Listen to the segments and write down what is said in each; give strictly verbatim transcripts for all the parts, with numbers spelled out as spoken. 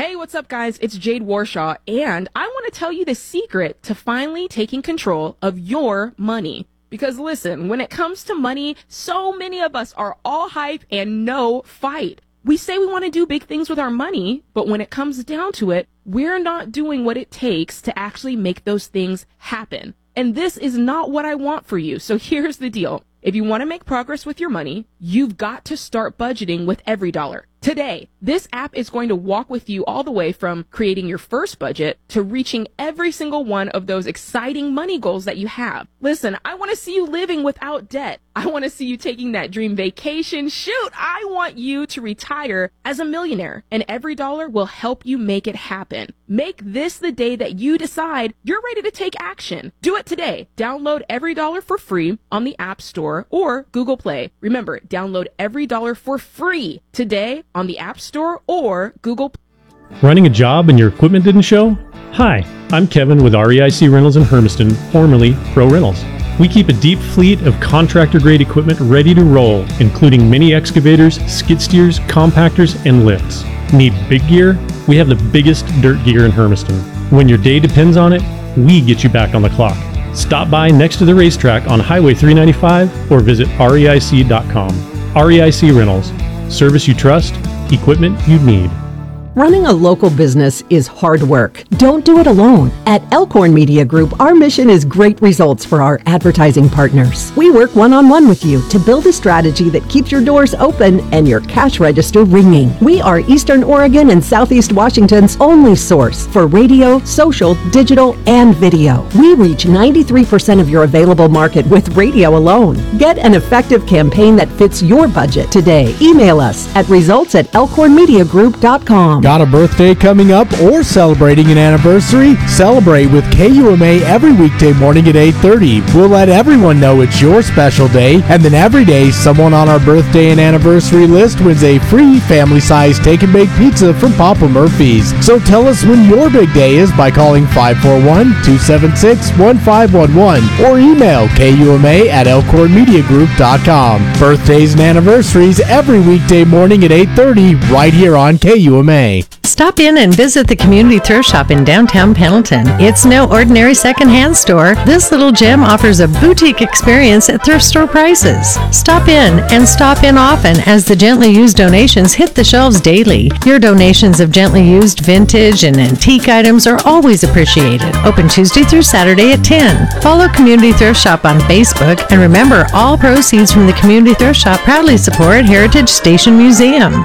Hey, what's up, guys? It's Jade Warshaw, and I want to tell you the secret to finally taking control of your money. Because listen, when it comes to money, so many of us are all hype and no fight. We say we want to do big things with our money, but when it comes down to it, we're not doing what it takes to actually make those things happen. And this is not what I want for you. So here's the deal. If you want to make progress with your money, you've got to start budgeting with every dollar. Today, this app is going to walk with you all the way from creating your first budget to reaching every single one of those exciting money goals that you have. Listen, I want to see you living without debt. I want to see you taking that dream vacation. Shoot, I want you to retire as a millionaire, and every dollar will help you make it happen. Make this the day that you decide you're ready to take action. Do it today. Download Every Dollar for free on the App Store or Google Play. Remember, download Every Dollar for free today on the App Store or Google Play. Running a job and your equipment didn't show? Hi, I'm Kevin with R E I C Rentals in Hermiston, formerly Pro Rentals. We keep a deep fleet of contractor-grade equipment ready to roll, including mini excavators, skid steers, compactors, and lifts. Need big gear? We have the biggest dirt gear in Hermiston. When your day depends on it, we get you back on the clock. Stop by next to the racetrack on Highway three ninety-five or visit R E I C dot com. R E I C Rentals. Service you trust, equipment you need. Running a local business is hard work. Don't do it alone. At Elkhorn Media Group, our mission is great results for our advertising partners. We work one-on-one with you to build a strategy that keeps your doors open and your cash register ringing. We are Eastern Oregon and Southeast Washington's only source for radio, social, digital, and video. We reach ninety-three percent of your available market with radio alone. Get an effective campaign that fits your budget today. Email us at results at elkhorn media group dot com. Got a birthday coming up or celebrating an anniversary? Celebrate with K U M A every weekday morning at eight thirty. We'll let everyone know it's your special day, and then every day someone on our birthday and anniversary list wins a free family-sized take-and-bake pizza from Papa Murphy's. So tell us when your big day is by calling five four one, two seven six, one five one one or email K U M A at elkhorn media group dot com. Birthdays and anniversaries every weekday morning at eight thirty right here on K U M A. Stop in and visit the Community Thrift Shop in downtown Pendleton. It's no ordinary secondhand store. This little gem offers a boutique experience at thrift store prices. Stop in and stop in often as the gently used donations hit the shelves daily. Your donations of gently used vintage and antique items are always appreciated. Open Tuesday through Saturday at ten. Follow Community Thrift Shop on Facebook, and remember, all proceeds from the Community Thrift Shop proudly support Heritage Station Museum.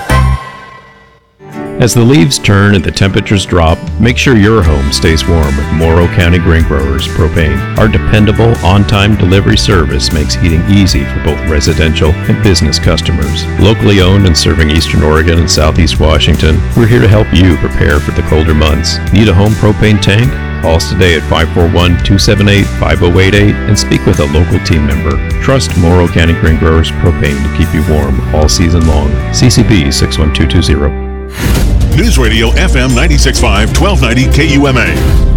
As the leaves turn and the temperatures drop, make sure your home stays warm with Morrow County Grain Growers Propane. Our dependable, on-time delivery service makes heating easy for both residential and business customers. Locally owned and serving Eastern Oregon and Southeast Washington, we're here to help you prepare for the colder months. Need a home propane tank? Call us today at five four one, two seven eight, five zero eight eight and speak with a local team member. Trust Morrow County Grain Growers Propane to keep you warm all season long. C C B six one two two zero. News Radio F M ninety-six point five, twelve ninety K U M A.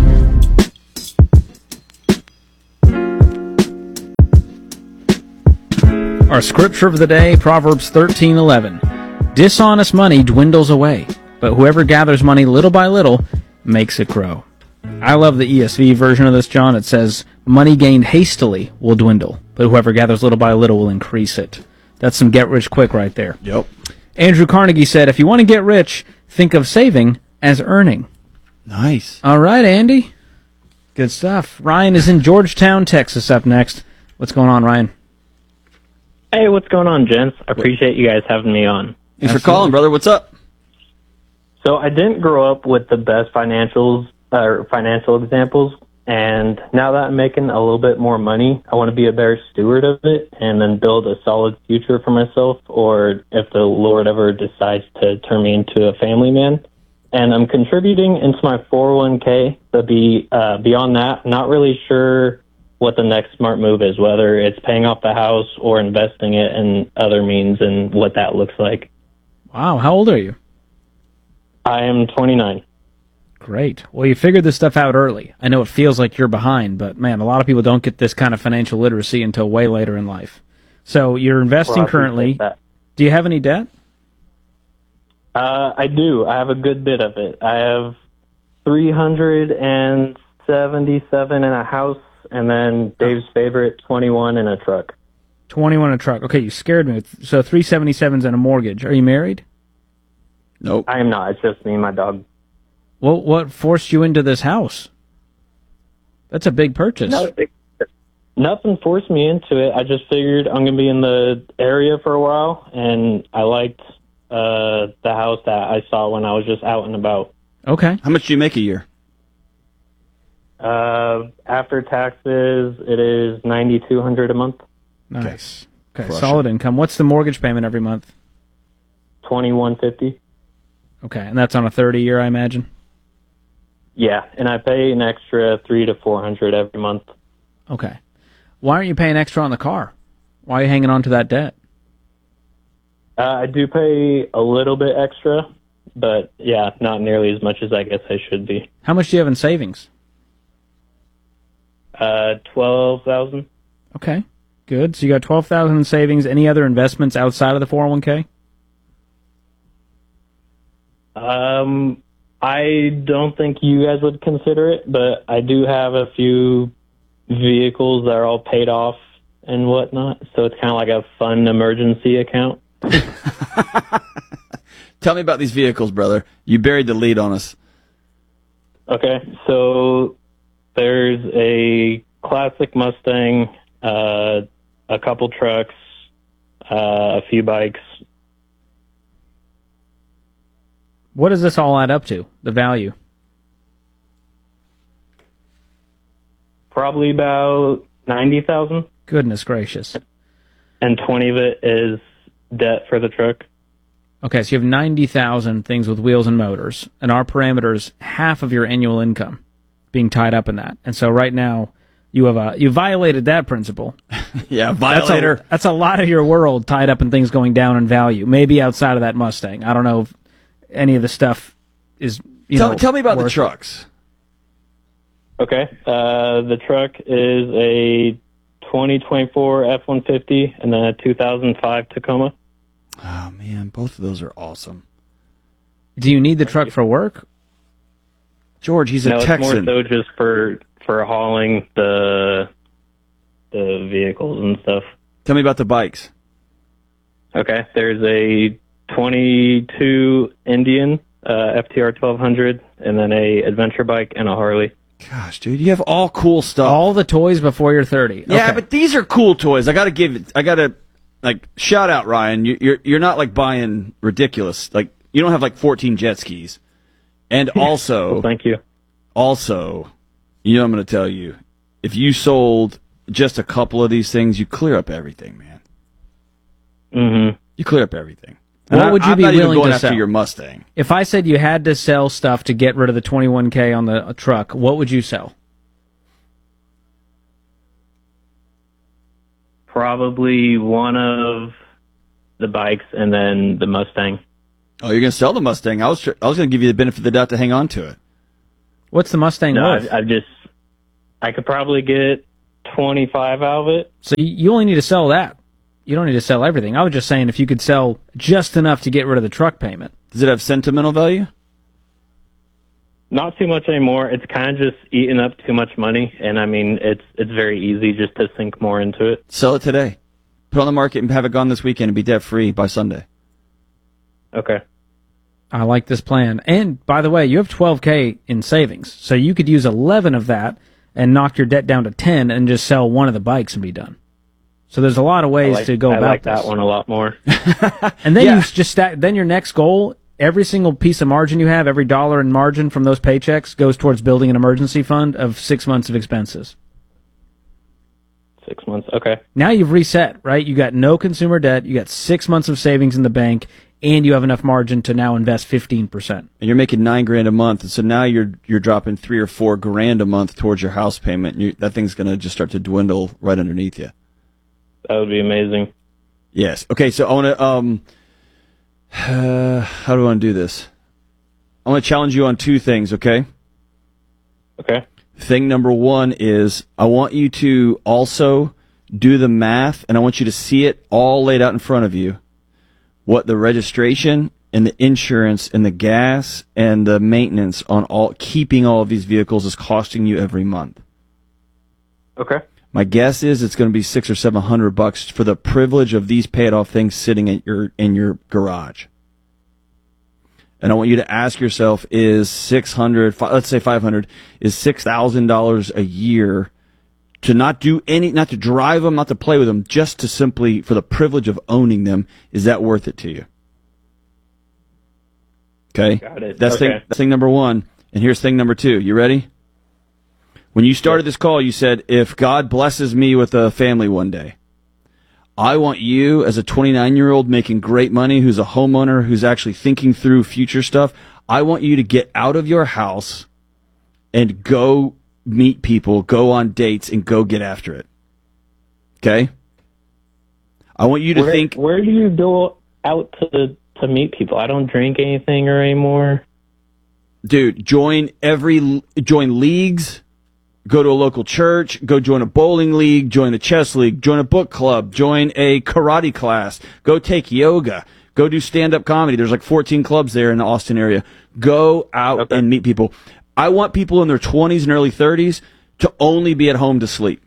Our scripture for the day, Proverbs thirteen eleven. Dishonest money dwindles away, but whoever gathers money little by little makes it grow. I love the E S V version of this, John. It says, money gained hastily will dwindle, but whoever gathers little by little will increase it. That's some get rich quick right there. Yep. Andrew Carnegie said, if you want to get rich, think of saving as earning. Nice. All right, Andy. Good stuff. Ryan is in Georgetown, Texas, up next. What's going on, Ryan? Hey, what's going on, gents? I appreciate you guys having me on. Thanks for calling, brother. What's up? So I didn't grow up with the best financials or financial examples, and now that I'm making a little bit more money, I want to be a better steward of it and then build a solid future for myself, or if the Lord ever decides to turn me into a family man. And I'm contributing into my four oh one k, but be, uh, beyond that, not really sure what the next smart move is, whether it's paying off the house or investing it in other means and what that looks like. Wow, how old are you? I am twenty-nine. Great. Well, you figured this stuff out early. I know it feels like you're behind, but man, a lot of people don't get this kind of financial literacy until way later in life. So you're investing Well, currently. that. Do you have any debt? Uh, I do. I have a good bit of it. I have three hundred seventy-seven in a house, and then Dave's favorite, twenty-one in a truck. twenty-one a truck. Okay, you scared me. So three seventy-sevens and a mortgage. Are you married? Nope. I am not. It's just me and my dog. Well, what forced you into this house? That's a big purchase. No, it, nothing forced me into it. I just figured I'm going to be in the area for a while, and I liked uh, the house that I saw when I was just out and about. Okay. How much do you make a year? Uh, after taxes, it is ninety-two hundred dollars a month. Nice. Okay, Crush solid it. income. What's the mortgage payment every month? twenty-one fifty. Okay, and that's on a thirty year, I imagine? Yeah, and I pay an extra three to four hundred every month. Okay. Why aren't you paying extra on the car? Why are you hanging on to that debt? Uh, I do pay a little bit extra, but yeah, not nearly as much as I guess I should be. How much do you have in savings? Uh, twelve thousand. Okay, good. So you got twelve thousand in savings. Any other investments outside of the four oh one k? Um, I don't think you guys would consider it, but I do have a few vehicles that are all paid off and whatnot, so it's kind of like a fun emergency account. Tell me about these vehicles, brother. You buried the lead on us. Okay, so there's a classic Mustang, uh, a couple trucks, uh, a few bikes. What does this all add up to, the value? Probably about ninety thousand. Goodness gracious. And twenty of it is debt for the truck. Okay, so you have ninety thousand things with wheels and motors, and our parameters, half of your annual income being tied up in that. And so right now, you have a, you violated that principle. Yeah, violator. That's a, that's a lot of your world tied up in things going down in value, maybe outside of that Mustang. I don't know if any of the stuff is, you tell, know. Tell me about the worth trucks. Okay, uh, the truck is a twenty twenty-four F one fifty and then a two thousand five Tacoma. Oh, man, both of those are awesome. Do you need the truck for work? George, he's a no, Texan. it's more so just for, for hauling the the vehicles and stuff. Tell me about the bikes. Okay, there's a twenty-two Indian, uh, F T R twelve hundred, and then a adventure bike and a Harley. Gosh, dude, you have all cool stuff. All the toys before you're thirty. Yeah, Okay. but these are cool toys. I gotta give it. I gotta like shout out Ryan. You, you're you're not like buying ridiculous. Like you don't have like fourteen jet skis, and also well, thank you. Also, you know, I'm gonna tell you, if you sold just a couple of these things, you clear up everything, man. Mm-hmm. You clear up everything. What And would I, you I'm be not even willing going to after sell? your Mustang? If I said you had to sell stuff to get rid of the twenty-one k on the uh, truck, what would you sell? Probably one of the bikes and then the Mustang. Oh, you're gonna sell the Mustang? I was tr- I was gonna give you the benefit of the doubt to hang on to it. What's the Mustang No, worth? I, I just, I could probably get twenty-five out of it. So you- you only need to sell that. You don't need to sell everything. I was just saying if you could sell just enough to get rid of the truck payment. Does it have sentimental value? Not too much anymore. It's kind of just eating up too much money, and I mean, it's it's very easy just to sink more into it. Sell it today. Put it on the market and have it gone this weekend and be debt free by Sunday. Okay. I like this plan. And by the way, you have twelve k in savings, so you could use eleven of that and knock your debt down to ten and just sell one of the bikes and be done. So there's a lot of ways I like, to go I about like this. that one a lot more. And then Yeah. you just stack, then your next goal, every single piece of margin you have, every dollar in margin from those paychecks goes towards building an emergency fund of six months of expenses. Six months. Okay. Now you've reset, right? You got no consumer debt, you got six months of savings in the bank, and you have enough margin to now invest fifteen percent. And you're making nine grand a month, and so now you're you're dropping three or four grand a month towards your house payment. And you, that thing's gonna just start to dwindle right underneath you. That would be amazing. Yes. Okay. So I want to. Um, uh, how do I want to do this? I want to challenge you on two things. Okay. Okay. Thing number one is I want you to also do the math, and I want you to see it all laid out in front of you. What the registration and the insurance and the gas and the maintenance on all keeping all of these vehicles is costing you every month. Okay. My guess is it's going to be six or seven hundred bucks for the privilege of these paid off things sitting in your in your garage. And I want you to ask yourself: is six hundred, let's say five hundred, is six thousand dollars a year to not do any, not to drive them, not to play with them, just to simply for the privilege of owning them? Is that worth it to you? Okay. Got it. That's okay. thing. That's thing number one. And here's thing number two. You ready? When you started this call, you said, if God blesses me with a family one day, I want you as a twenty-nine-year-old making great money, who's a homeowner, who's actually thinking through future stuff. I want you to get out of your house and go meet people, go on dates, and go get after it. Okay? I want you to where, think... Where do you go out to to meet people? I don't drink anything or anymore. Dude, join every... Join leagues... Go to a local church, go join a bowling league, join a chess league, join a book club, join a karate class, go take yoga, go do stand-up comedy. There's like fourteen clubs there in the Austin area. Go out okay. and meet people. I want people in their twenties and early thirties to only be at home to sleep.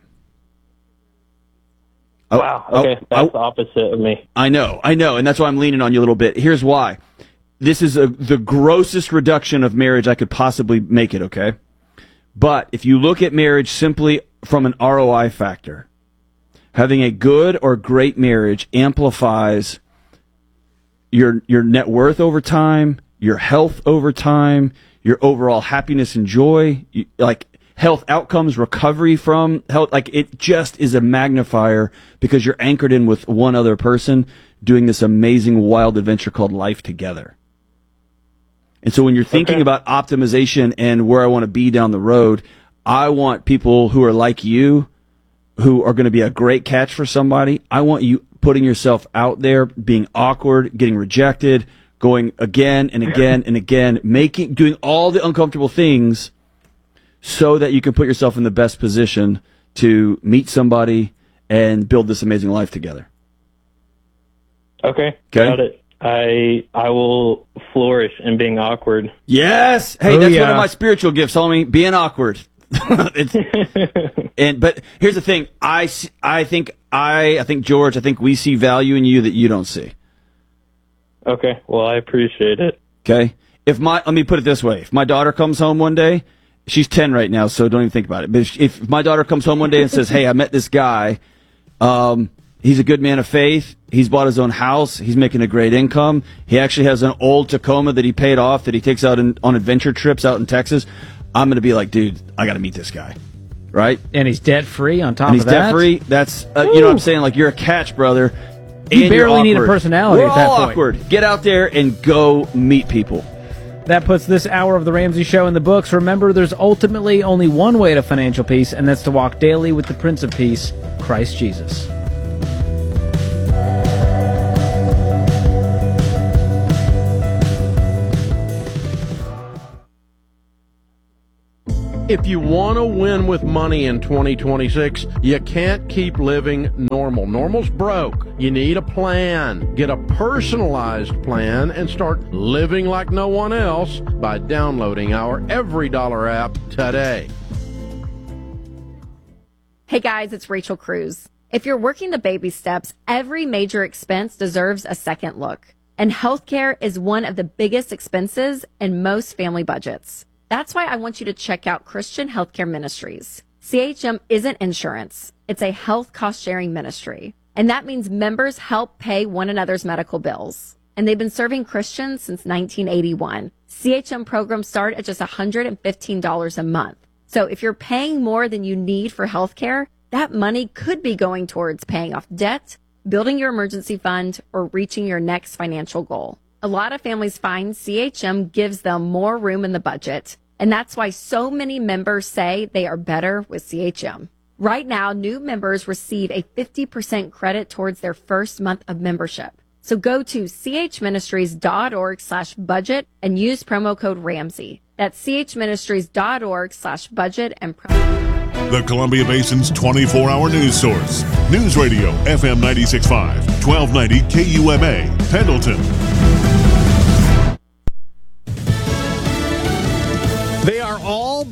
Wow, okay. I, That's I, the opposite of me. I know, I know, and that's why I'm leaning on you a little bit. Here's why. This is a, the grossest reduction of marriage I could possibly make it, okay? But if you look at marriage simply from an R O I factor, having a good or great marriage amplifies your your net worth over time, your health over time, your overall happiness and joy, you, like health outcomes, recovery from health. Like it just is a magnifier because you're anchored in with one other person doing this amazing wild adventure called life together. And so when you're thinking okay. about optimization and where I want to be down the road, I want people who are like you, who are going to be a great catch for somebody. I want you putting yourself out there, being awkward, getting rejected, going again and again and again, making, doing all the uncomfortable things so that you can put yourself in the best position to meet somebody and build this amazing life together. Okay. Okay. Got it. I I will flourish in being awkward. Yes. Hey, oh, that's yeah. one of my spiritual gifts, homie. Being awkward. it's, and but here's the thing. I, I think I I think George. I think we see value in you that you don't see. Okay. Well, I appreciate it. Okay. If my let me put it this way. If my daughter comes home one day, she's ten right now, so don't even think about it. But if, if my daughter comes home one day and says, "Hey, I met this guy. Um, he's a good man of faith. He's bought his own house. He's making a great income. He actually has an old Tacoma that he paid off that he takes out in, on adventure trips out in Texas." I'm going to be like, dude, I got to meet this guy. Right? And he's debt free on top and he's of that. debt free. That's, uh, you know what I'm saying? Like, you're a catch, brother. You and barely you're need a personality We're at that all point. awkward. Get out there and go meet people. That puts this hour of The Ramsey Show in the books. Remember, there's ultimately only one way to financial peace, and that's to walk daily with the Prince of Peace, Christ Jesus. If you want to win with money in twenty twenty-six, you can't keep living normal. Normal's broke. You need a plan. Get a personalized plan and start living like no one else by downloading our Every Dollar app today. Hey guys, it's Rachel Cruz. If you're working the baby steps, every major expense deserves a second look. And healthcare is one of the biggest expenses in most family budgets. That's why I want you to check out Christian Healthcare Ministries. C H M isn't insurance. It's a health cost-sharing ministry. And that means members help pay one another's medical bills. And they've been serving Christians since nineteen eighty-one. C H M programs start at just one hundred fifteen dollars a month. So if you're paying more than you need for healthcare, that money could be going towards paying off debt, building your emergency fund, or reaching your next financial goal. A lot of families find C H M gives them more room in the budget. And that's why so many members say they are better with C H M. Right now, new members receive a fifty percent credit towards their first month of membership. So go to chministries.org slash budget and use promo code Ramsey. That's chministries.org slash budget and promo. The Columbia Basin's twenty-four hour news source. News Radio F M ninety-six point five, twelve ninety K U M A, Pendleton.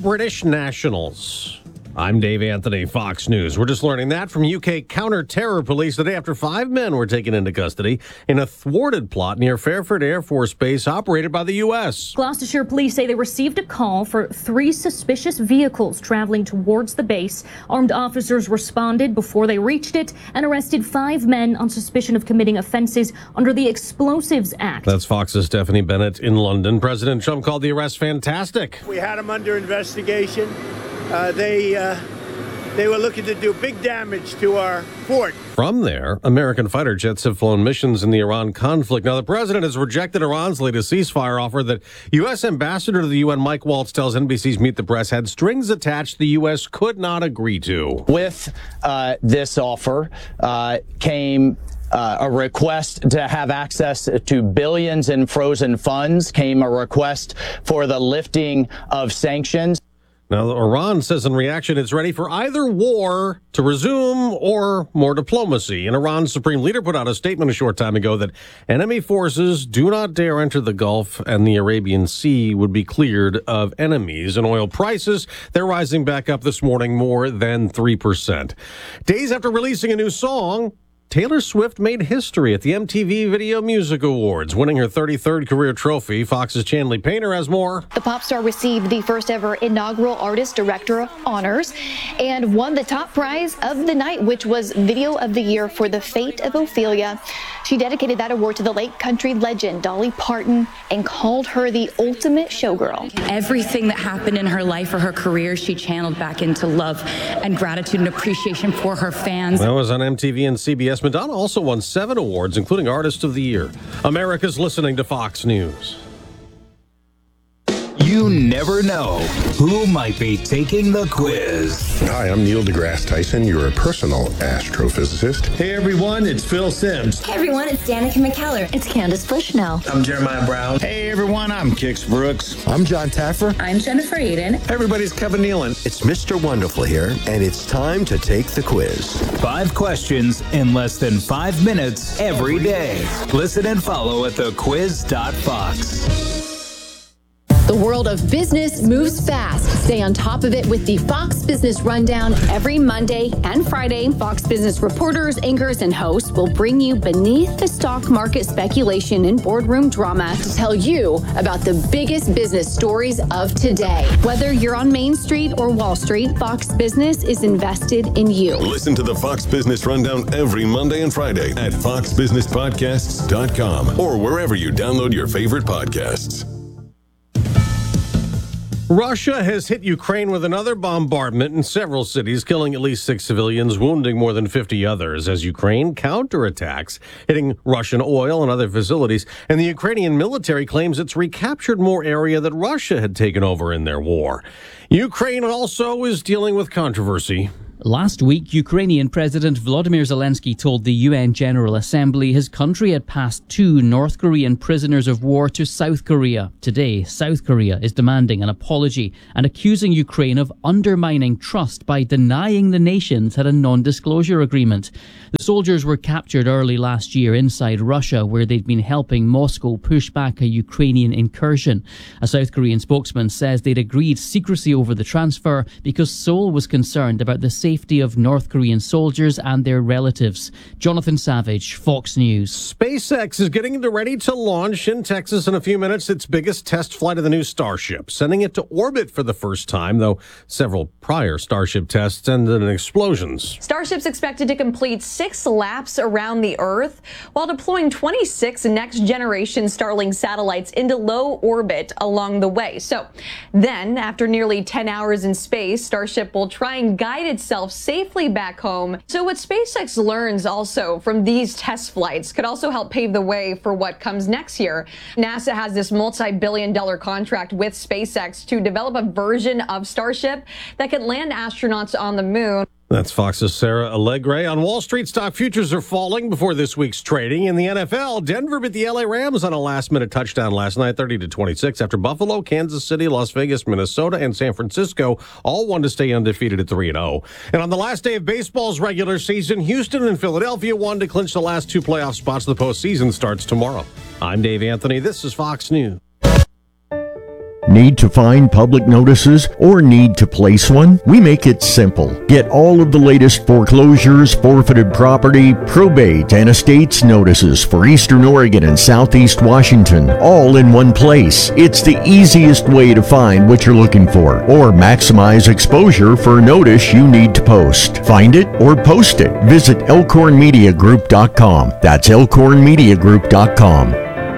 British nationals. I'm Dave Anthony, Fox News. We're just learning that from U K counter-terror police the day after five men were taken into custody in a thwarted plot near Fairford Air Force Base operated by the U S. Gloucestershire police say they received a call for three suspicious vehicles traveling towards the base. Armed officers responded before they reached it and arrested five men on suspicion of committing offenses under the Explosives Act. That's Fox's Stephanie Bennett in London. President Trump called the arrest fantastic. We had them under investigation. Uh, they uh, they were looking to do big damage to our fort. From there, American fighter jets have flown missions in the Iran conflict. Now, the president has rejected Iran's latest ceasefire offer that U S. Ambassador to the U N Mike Waltz tells N B C's Meet the Press had strings attached the U S could not agree to. With uh, this offer uh, came Uh, a request to have access to billions in frozen funds, came a request for the lifting of sanctions. Now, Iran says in reaction it's ready for either war to resume or more diplomacy. And Iran's supreme leader put out a statement a short time ago that enemy forces do not dare enter the Gulf and the Arabian Sea would be cleared of enemies. And oil prices, they're rising back up this morning more than three percent. Days after releasing a new song, Taylor Swift made history at the M T V Video Music Awards, winning her thirty-third career trophy. Fox's Chanley Painter has more. The pop star received the first ever inaugural Artist Director honors and won the top prize of the night, which was Video of the Year for The Fate of Ophelia. She dedicated that award to the late country legend Dolly Parton and called her the ultimate showgirl. Everything that happened in her life or her career, she channeled back into love and gratitude and appreciation for her fans. That was on M T V and C B S. Madonna also won seven awards, including Artist of the Year. America's listening to Fox News. You never know who might be taking the quiz. Hi, I'm Neil deGrasse Tyson, your personal astrophysicist. Hey everyone, it's Phil Sims. Hey everyone, it's Danica McKellar. It's Candace Bushnell. I'm Jeremiah Brown. Hey everyone, I'm Kix Brooks. I'm John Taffer. I'm Jennifer Aiden. Hey everybody's Kevin Nealon. It's Mister Wonderful here, and it's time to take the quiz. Five questions in less than five minutes every day. Listen and follow at the quiz dot fox. The world of business moves fast. Stay on top of it with the Fox Business Rundown every Monday and Friday. Fox Business reporters, anchors, and hosts will bring you beneath the stock market speculation and boardroom drama to tell you about the biggest business stories of today. Whether you're on Main Street or Wall Street, Fox Business is invested in you. Listen to the Fox Business Rundown every Monday and Friday at fox business podcasts dot com or wherever you download your favorite podcasts. Russia has hit Ukraine with another bombardment in several cities, killing at least six civilians, wounding more than fifty others as Ukraine counterattacks, hitting Russian oil and other facilities. And the Ukrainian military claims it's recaptured more area that Russia had taken over in their war. Ukraine also is dealing with controversy. Last week, Ukrainian President Volodymyr Zelensky told the U N General Assembly his country had passed two North Korean prisoners of war to South Korea. Today, South Korea is demanding an apology and accusing Ukraine of undermining trust by denying the nations had a non-disclosure agreement. The soldiers were captured early last year inside Russia, where they'd been helping Moscow push back a Ukrainian incursion. A South Korean spokesman says they'd agreed secrecy over the transfer because Seoul was concerned about the safety safety of North Korean soldiers and their relatives. Jonathan Savage, Fox News. SpaceX is getting ready to launch in Texas in a few minutes its biggest test flight of the new Starship, sending it to orbit for the first time, though several prior Starship tests ended in explosions. Starship's expected to complete six laps around the Earth while deploying twenty-six next-generation Starlink satellites into low orbit along the way. So then, after nearly ten hours in space, Starship will try and guide itself safely back home. So what SpaceX learns also from these test flights could also help pave the way for what comes next year. NASA has this multi-billion dollar contract with SpaceX to develop a version of Starship that could land astronauts on the moon. That's Fox's Sarah Allegre. On Wall Street, stock futures are falling before this week's trading. In the N F L, Denver beat the L A Rams on a last-minute touchdown last night, thirty to twenty-six, after Buffalo, Kansas City, Las Vegas, Minnesota, and San Francisco all won to stay undefeated at three and oh. And on the last day of baseball's regular season, Houston and Philadelphia won to clinch the last two playoff spots. The postseason starts tomorrow. I'm Dave Anthony. This is Fox News. Need to find public notices or need to place one? We make it simple. Get all of the latest foreclosures, forfeited property, probate, and estates notices for Eastern Oregon and Southeast Washington, all in one place. It's the easiest way to find what you're looking for or maximize exposure for a notice you need to post. Find it or post it. Visit elkhorn media group dot com. That's elkhorn media group dot com.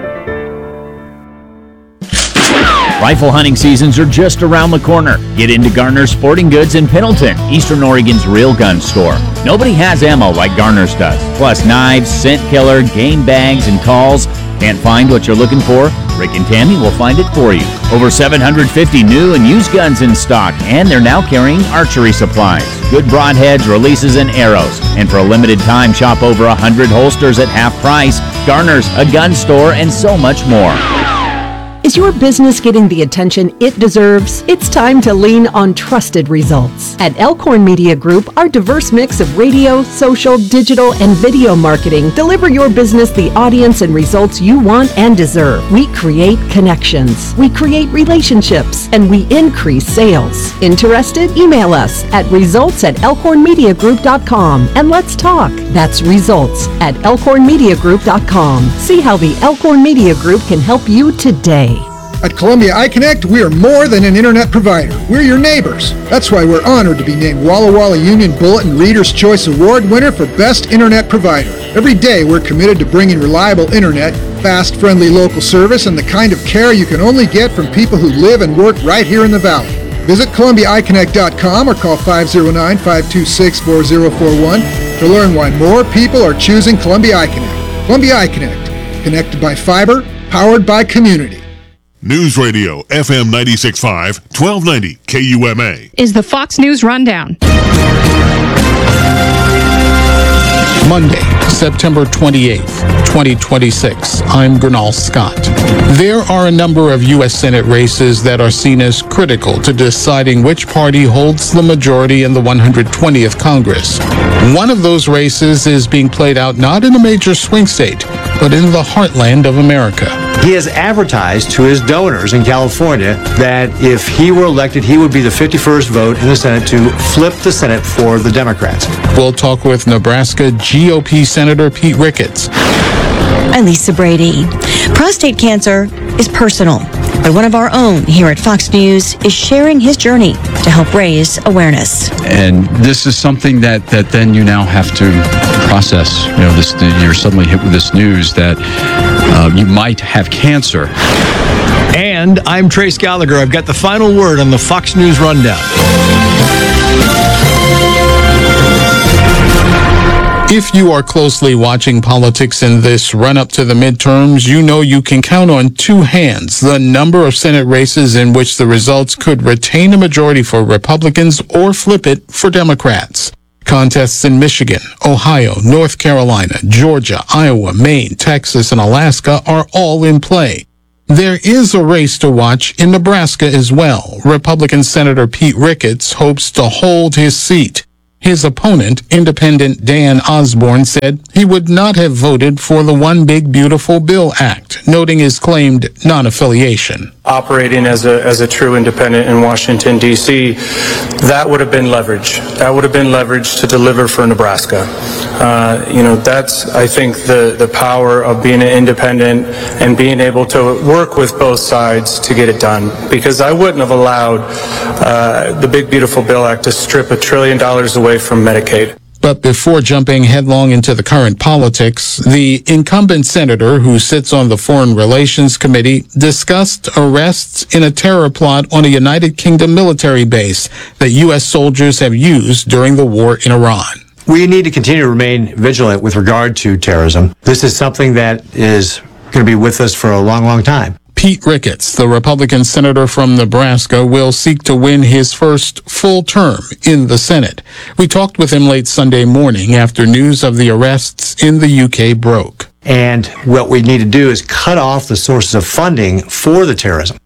Rifle hunting seasons are just around the corner. Get into Garner Sporting Goods in Pendleton, Eastern Oregon's real gun store. Nobody has ammo like Garner's does. Plus knives, scent killer, game bags, and calls. Can't find what you're looking for? Rick and Tammy will find it for you. Over seven hundred fifty new and used guns in stock, and they're now carrying archery supplies, good broadheads, releases, and arrows. And for a limited time, shop over one hundred holsters at half price. Garner's, a gun store, and so much more. Is your business getting the attention it deserves? It's time to lean on trusted results. At Elkhorn Media Group, our diverse mix of radio, social, digital, and video marketing deliver your business the audience and results you want and deserve. We create connections, we create relationships, and we increase sales. Interested? Email us at results at elkhorn media group dot com and let's talk. That's results at elkhorn media group dot com. See how the Elkhorn Media Group can help you today. At Columbia iConnect, we are more than an internet provider. We're your neighbors. That's why we're honored to be named Walla Walla Union Bulletin Reader's Choice Award winner for Best Internet Provider. Every day, we're committed to bringing reliable internet, fast, friendly local service, and the kind of care you can only get from people who live and work right here in the Valley. Visit Columbia i connect dot com or call five oh nine, five two six, four oh four one to learn why more people are choosing Columbia iConnect. Columbia iConnect, connected by fiber, powered by community. News Radio, F M ninety-six point five, twelve ninety K U M A. Is the Fox News Rundown. Monday, September twenty-eighth, twenty twenty-six. I'm Gernal Scott. There are a number of U S Senate races that are seen as critical to deciding which party holds the majority in the one hundred twentieth Congress. One of those races is being played out not in a major swing state, but in the heartland of America. He has advertised to his donors in California that if he were elected, he would be the fifty-first vote in the Senate to flip the Senate for the Democrats. We'll talk with Nebraska G O P Senator Pete Ricketts. I'm Lisa Brady. Prostate cancer is personal, but one of our own here at Fox News is sharing his journey to help raise awareness. And this is something that, that then you now have to process. You know, this you're suddenly hit with this news that uh, you might have cancer. And I'm Trace Gallagher. I've got the final word on the Fox News Rundown. If you are closely watching politics in this run-up to the midterms, you know you can count on two hands the number of Senate races in which the results could retain a majority for Republicans or flip it for Democrats. Contests in Michigan, Ohio, North Carolina, Georgia, Iowa, Maine, Texas, and Alaska are all in play. There is a race to watch in Nebraska as well. Republican Senator Pete Ricketts hopes to hold his seat. His opponent, Independent Dan Osborne, said he would not have voted for the One Big Beautiful Bill Act, noting his claimed non-affiliation. Operating as a as a true independent in Washington, D C, that would have been leverage. That would have been leverage to deliver for Nebraska. Uh, you know, that's, I think, the, the power of being an independent and being able to work with both sides to get it done. Because I wouldn't have allowed uh, the Big Beautiful Bill Act to strip a trillion dollars away from Medicaid. But before jumping headlong into the current politics, the incumbent senator who sits on the Foreign Relations Committee discussed arrests in a terror plot on a United Kingdom military base that U S soldiers have used during the war in Iran. We need to continue to remain vigilant with regard to terrorism. This is something that is going to be with us for a long, long time. Pete Ricketts, the Republican senator from Nebraska, will seek to win his first full term in the Senate. We talked with him late Sunday morning after news of the arrests in the U K broke. And what we need to do is cut off the sources of funding for the terrorism.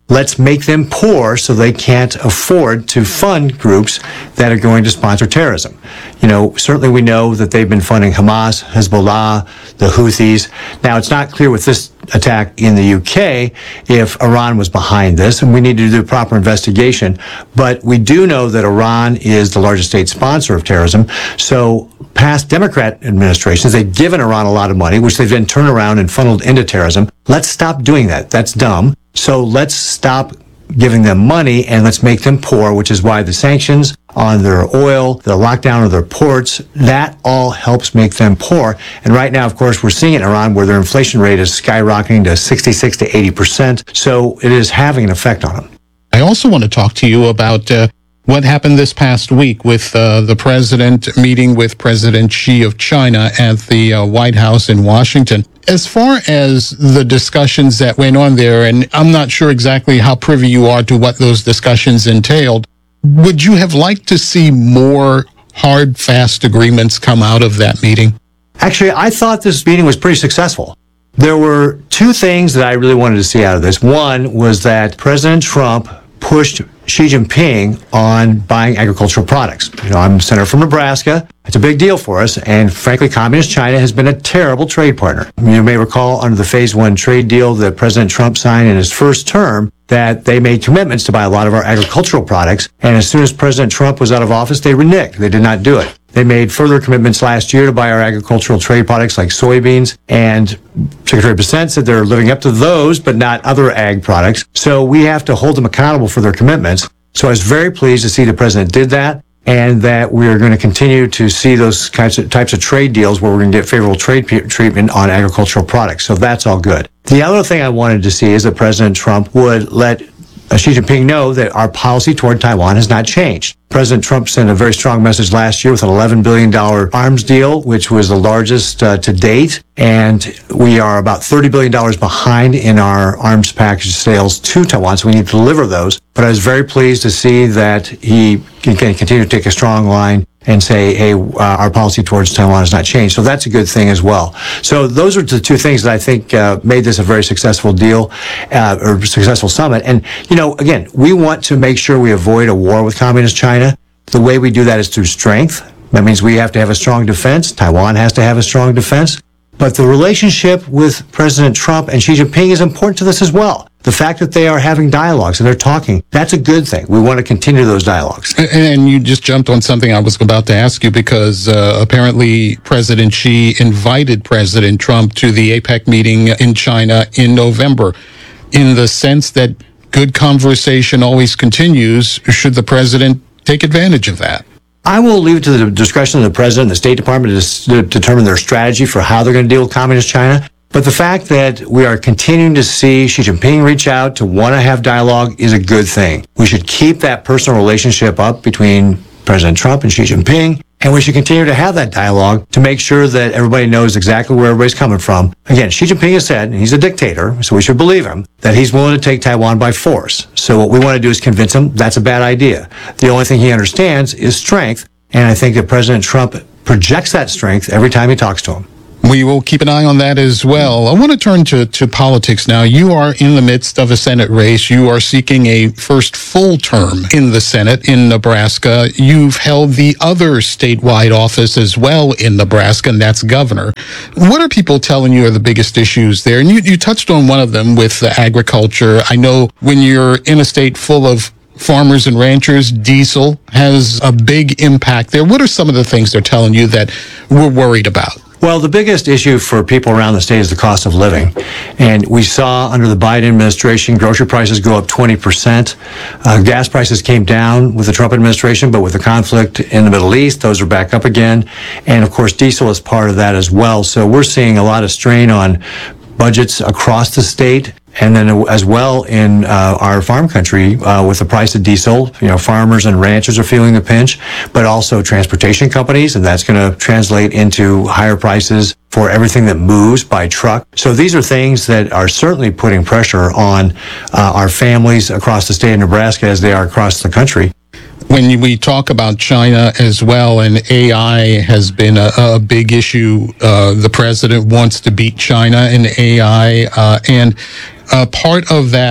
Let's make them poor so they can't afford to fund groups that are going to sponsor terrorism. You know, certainly we know that they've been funding Hamas, Hezbollah, the Houthis. Now, it's not clear with this attack in the U K if Iran was behind this, and we need to do proper investigation. But we do know that Iran is the largest state sponsor of terrorism. So past Democrat administrations, they've given Iran a lot of money, which they've then turned around and funneled into terrorism. Let's stop doing that. That's dumb. So let's stop giving them money and let's make them poor, which is why the sanctions on their oil, the lockdown of their ports, that all helps make them poor. And right now, of course, we're seeing it in Iran where their inflation rate is skyrocketing to sixty-six to eighty percent. So it is having an effect on them. I also want to talk to you about uh, what happened this past week with uh, the president meeting with President Xi of China at the uh, White House in Washington. As far as the discussions that went on there, and I'm not sure exactly how privy you are to what those discussions entailed, would you have liked to see more hard, fast agreements come out of that meeting? Actually, I thought this meeting was pretty successful. There were two things that I really wanted to see out of this. One was that President Trump pushed Xi Jinping on buying agricultural products. You know, I'm a senator from Nebraska. It's a big deal for us. And frankly, Communist China has been a terrible trade partner. You may recall under the phase one trade deal that President Trump signed in his first term that they made commitments to buy a lot of our agricultural products. And as soon as President Trump was out of office, they reneged. They did not do it. They made further commitments last year to buy our agricultural trade products like soybeans, and Secretary Bessent said they're living up to those, but not other ag products. So we have to hold them accountable for their commitments. So I was very pleased to see the president did that, and that we are going to continue to see those kinds of types of trade deals where we're going to get favorable trade p- treatment on agricultural products. So that's all good. The other thing I wanted to see is that President Trump would let Xi Jinping know that our policy toward Taiwan has not changed. President Trump sent a very strong message last year with an eleven billion dollars arms deal, which was the largest uh, to date. And we are about thirty billion dollars behind in our arms package sales to Taiwan, so we need to deliver those. But I was very pleased to see that he can continue to take a strong line and say, hey, uh, our policy towards Taiwan has not changed. So that's a good thing as well. So those are the two things that I think uh, made this a very successful deal uh, or successful summit. And, you know, again, we want to make sure we avoid a war with Communist China. The way we do that is through strength. That means we have to have a strong defense. Taiwan has to have a strong defense. But the relationship with President Trump and Xi Jinping is important to this as well. The fact that they are having dialogues and they're talking, that's a good thing. We want to continue those dialogues. And you just jumped on something I was about to ask you, because uh, apparently President Xi invited President Trump to the APEC meeting in China in November, in the sense that good conversation always continues. Should the president take advantage of that? I will leave it to the discretion of the president and the State Department to determine their strategy for how they're going to deal with Communist China. But the fact that we are continuing to see Xi Jinping reach out to want to have dialogue is a good thing. We should keep that personal relationship up between President Trump and Xi Jinping, and we should continue to have that dialogue to make sure that everybody knows exactly where everybody's coming from. Again, Xi Jinping has said, and he's a dictator, so we should believe him, that he's willing to take Taiwan by force. So what we want to do is convince him that's a bad idea. The only thing he understands is strength, and I think that President Trump projects that strength every time he talks to him. We will keep an eye on that as well. I want to turn to, to politics now. You are in the midst of a Senate race. You are seeking a first full term in the Senate in Nebraska. You've held the other statewide office as well in Nebraska, and that's governor. What are people telling you are the biggest issues there? And you, you touched on one of them with the agriculture. I know when you're in a state full of farmers and ranchers, diesel has a big impact there. What are some of the things they're telling you that we're worried about? Well, the biggest issue for people around the state is the cost of living. And we saw under the Biden administration, grocery prices go up twenty percent. Uh, gas prices came down with the Trump administration, but with the conflict in the Middle East, those are back up again. And of course, diesel is part of that as well. So we're seeing a lot of strain on budgets across the state. And then as well in uh, our farm country, uh, with the price of diesel, you know, farmers and ranchers are feeling the pinch, but also transportation companies, and that's going to translate into higher prices for everything that moves by truck. So these are things that are certainly putting pressure on uh, our families across the state of Nebraska as they are across the country. When we talk about China as well, and A I has been a, a big issue, uh, the president wants to beat China in A I, uh, and uh, part of that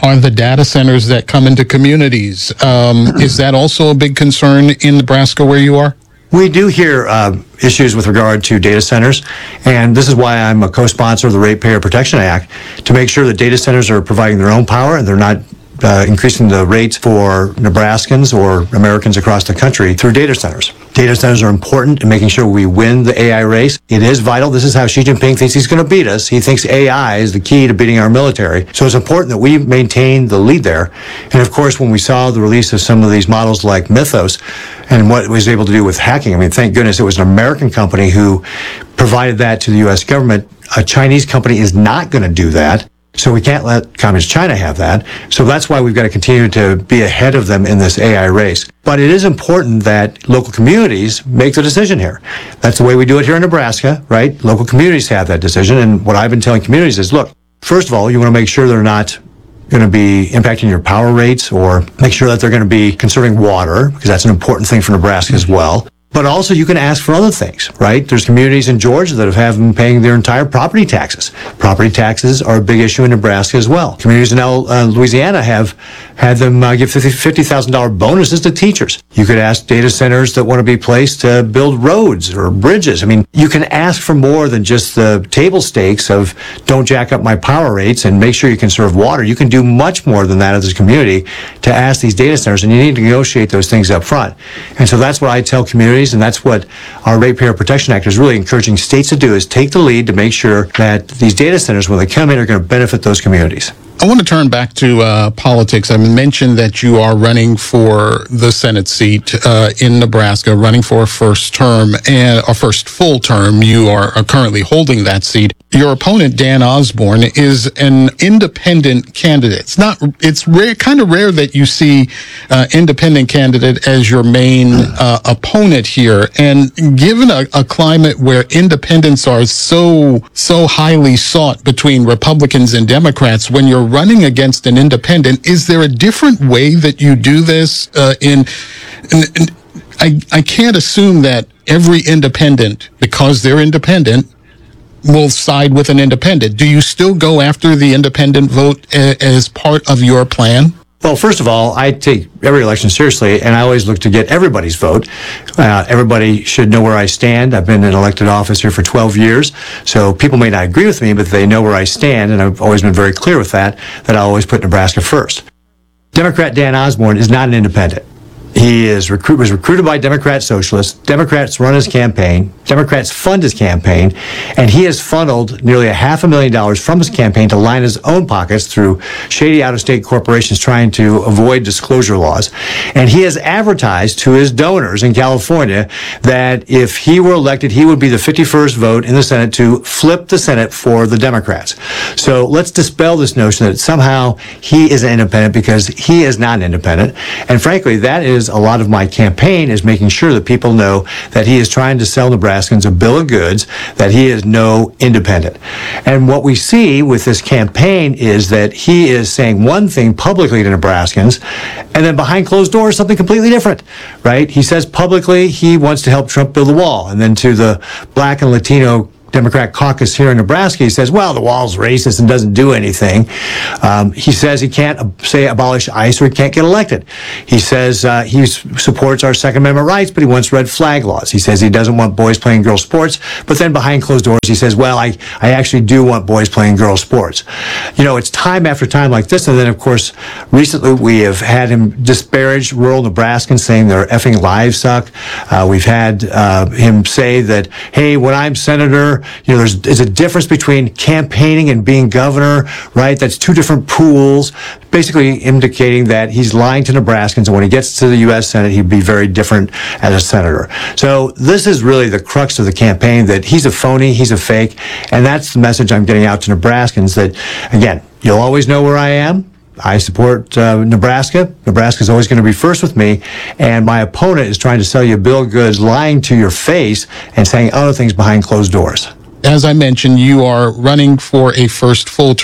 are the data centers that come into communities. Um, is that also a big concern in Nebraska where you are? We do hear uh, issues with regard to data centers, and this is why I'm a co-sponsor of the Ratepayer Protection Act, to make sure that data centers are providing their own power and they're not uh, increasing the rates for Nebraskans or Americans across the country through data centers. Data centers are important in making sure we win the A I race. It is vital. This is how Xi Jinping thinks he's going to beat us. He thinks A I is the key to beating our military. So it's important that we maintain the lead there. And of course, when we saw the release of some of these models like Mythos and what it was able to do with hacking, I mean, thank goodness it was an American company who provided that to the U S government. A Chinese company is not going to do that. So we can't let Communist China have that. So that's why we've got to continue to be ahead of them in this A I race. But it is important that local communities make the decision here. That's the way we do it here in Nebraska, right? Local communities have that decision. And what I've been telling communities is, look, first of all, you want to make sure they're not going to be impacting your power rates, or make sure that they're going to be conserving water, because that's an important thing for Nebraska as well. But also you can ask for other things, right? There's communities in Georgia that have had them paying their entire property taxes. Property taxes are a big issue in Nebraska as well. Communities in uh, Louisiana have had them uh, give fifty thousand dollars bonuses to teachers. You could ask data centers that want to be placed to build roads or bridges. I mean, you can ask for more than just the table stakes of don't jack up my power rates and make sure you conserve water. You can do much more than that as a community to ask these data centers, and you need to negotiate those things up front. And so that's what I tell communities. And that's what our Ratepayer Protection Act is really encouraging states to do, is take the lead to make sure that these data centers, when they come in, are going to benefit those communities. I want to turn back to uh, politics. I mentioned that you are running for the Senate seat uh, in Nebraska, running for a first term and a first full term. You are, are currently holding that seat. Your opponent, Dan Osborne, is an independent candidate. It's not. It's rare, kind of rare that you see uh, independent candidate as your main uh, opponent here. And given a, a climate where independents are so so highly sought between Republicans and Democrats, when you're running against an independent, is there a different way that you do this? Uh, in, in, in I, I can't assume that every independent, because they're independent, will side with an independent. Do you still go after the independent vote a, as part of your plan? Well, first of all, I take every election seriously, and I always look to get everybody's vote. Uh, everybody should know where I stand. I've been in elected office here for twelve years, so people may not agree with me, but they know where I stand, and I've always been very clear with that, that I always put Nebraska first. Democrat Dan Osborne is not an independent. He is recruit, was recruited by Democrat socialists. Democrats run his campaign. Democrats fund his campaign. And he has funneled nearly a half a million dollars from his campaign to line his own pockets through shady out-of-state corporations trying to avoid disclosure laws. And he has advertised to his donors in California that if he were elected, he would be the fifty-first vote in the Senate to flip the Senate for the Democrats. So let's dispel this notion that somehow he is an independent, because he is not an independent. And frankly, that is a lot of my campaign, is making sure that people know that he is trying to sell Nebraskans a bill of goods, that he is no independent. And what we see with this campaign is that he is saying one thing publicly to Nebraskans, and then behind closed doors, something completely different, right? He says publicly he wants to help Trump build the wall. And then to the Black and Latino Democrat caucus here in Nebraska, he says, well, the wall's racist and doesn't do anything. Um, he says he can't uh, say abolish ICE or he can't get elected. He says uh, he supports our Second Amendment rights, but he wants red flag laws. He says he doesn't want boys playing girls sports, but then behind closed doors, he says, well, I, I actually do want boys playing girls sports. You know, it's time after time like this. And then, of course, recently we have had him disparage rural Nebraskans, saying their effing lives suck. Uh, we've had uh, him say that, hey, when I'm senator, you know, there's, there's a difference between campaigning and being governor, right? That's two different pools, basically indicating that he's lying to Nebraskans, and when he gets to the U S Senate, he'd be very different as a senator. So this is really the crux of the campaign, that he's a phony, he's a fake, and that's the message I'm getting out to Nebraskans, that, again, you'll always know where I am. I support uh, Nebraska. Nebraska is always going to be first with me. And my opponent is trying to sell you a bill of goods, lying to your face and saying other things behind closed doors. As I mentioned, you are running for a first full term.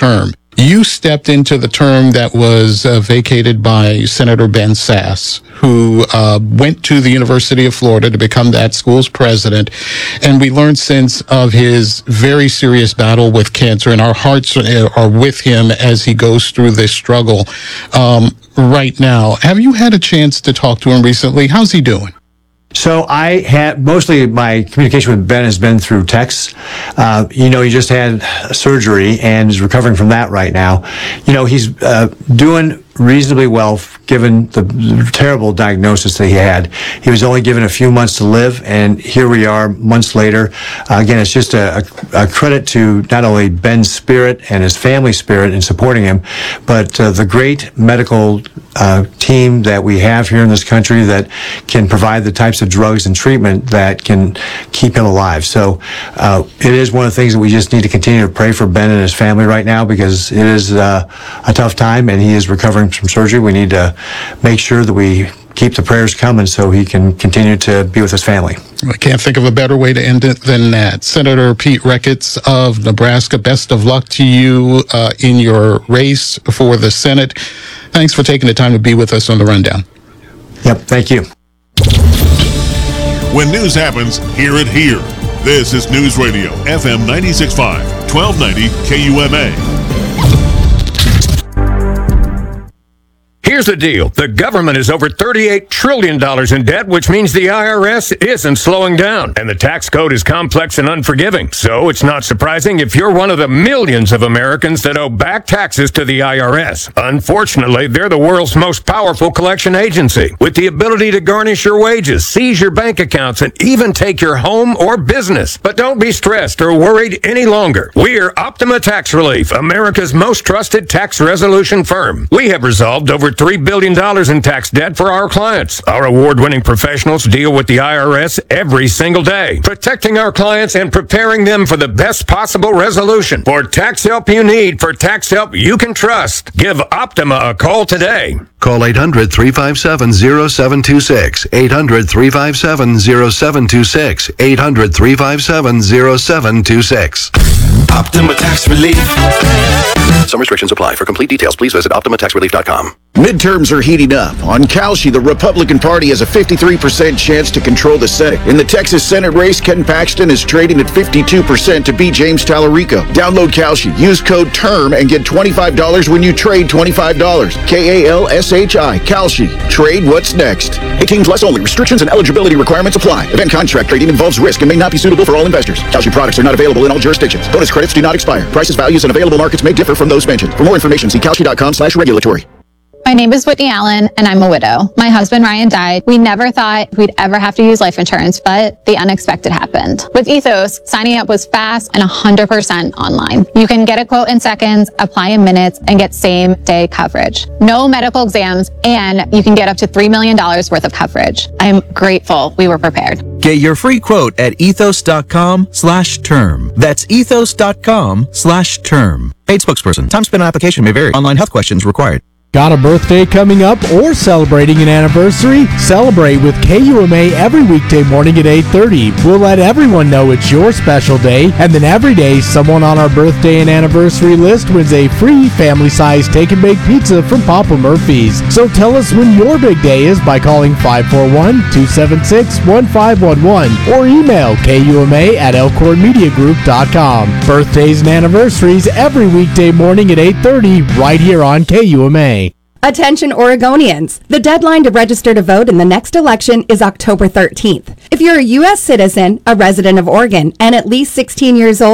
You stepped into the term that was uh, vacated by Senator Ben Sasse, who uh, went to the University of Florida to become that school's president. And we learned since of his very serious battle with cancer, and our hearts are with him as he goes through this struggle um, right now. Have you had a chance to talk to him recently? How's he doing? So I had, mostly my communication with Ben has been through text. Uh, you know, he just had surgery and is recovering from that right now. You know, he's uh, doing reasonably well given the terrible diagnosis that he had. He was only given a few months to live, and here we are months later. Uh, again, it's just a, a, a credit to not only Ben's spirit and his family's spirit in supporting him, but uh, the great medical uh, team that we have here in this country that can provide the types of drugs and treatment that can keep him alive. So uh, it is one of the things that we just need to continue to pray for Ben and his family right now, because it is uh, a tough time and he is recovering from surgery. We need to make sure that we keep the prayers coming so he can continue to be with his family. I can't think of a better way to end it than that. Senator Pete Ricketts of Nebraska, best of luck to you uh, in your race for the Senate. Thanks for taking the time to be with us on The Rundown. Yep, thank you. When news happens, hear it here. This is News Radio, F M ninety-six point five, twelve ninety K U M A. Here's the deal. The government is over thirty-eight trillion dollars in debt, which means the I R S isn't slowing down. And the tax code is complex and unforgiving. So it's not surprising if you're one of the millions of Americans that owe back taxes to the I R S. Unfortunately, they're the world's most powerful collection agency, with the ability to garnish your wages, seize your bank accounts, and even take your home or business. But don't be stressed or worried any longer. We're Optima Tax Relief, America's most trusted tax resolution firm. We have resolved over three billion dollars in tax debt for our clients. Our award-winning professionals deal with the I R S every single day, protecting our clients and preparing them for the best possible resolution. For tax help you need, for tax help you can trust, give Optima a call today. Call eight hundred, three five seven, zero seven two six, eight hundred, three five seven, zero seven two six, eight hundred, three five seven, zero seven two six. Optima Tax Relief. Some restrictions apply. For complete details, please visit optima tax relief dot com. Midterms are heating up. On Kalshi, the Republican Party has a fifty-three percent chance to control the Senate. In the Texas Senate race, Ken Paxton is trading at fifty-two percent to beat James Tallarico. Download Kalshi, use code TERM, and get twenty-five dollars when you trade twenty-five dollars. K A L S H I, Kalshi. Trade what's next. eighteen plus only. Restrictions and eligibility requirements apply. Event contract trading involves risk and may not be suitable for all investors. Kalshi products are not available in all jurisdictions. Bonus credits do not expire. Prices, values, and available markets may differ from those mentioned. For more information, see kalshi dot com slash regulatory. My name is Whitney Allen, and I'm a widow. My husband, Ryan, died. We never thought we'd ever have to use life insurance, but the unexpected happened. With Ethos, signing up was fast and one hundred percent online. You can get a quote in seconds, apply in minutes, and get same-day coverage. No medical exams, and you can get up to three million dollars worth of coverage. I'm grateful we were prepared. Get your free quote at ethos.com slash term. That's ethos.com slash term. Paid spokesperson. Time spent on application may vary. Online health questions required. Got a birthday coming up or celebrating an anniversary? Celebrate with K U M A every weekday morning at eight thirty. We'll let everyone know it's your special day, and then every day, someone on our birthday and anniversary list wins a free family-sized take-and-bake pizza from Papa Murphy's. So tell us when your big day is by calling five four one, two seven six, one five one one or email K U M A at elkhorn media group dot com. Birthdays and anniversaries every weekday morning at eight thirty right here on K U M A. Attention Oregonians! The deadline to register to vote in the next election is October thirteenth. If you're a U S citizen, a resident of Oregon, and at least sixteen years old,